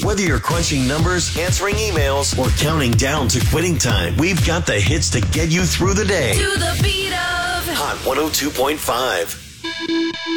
Whether you're crunching numbers, answering emails, or counting down to quitting time, we've got the hits to get you through the day. To the beat of Hot 102.5.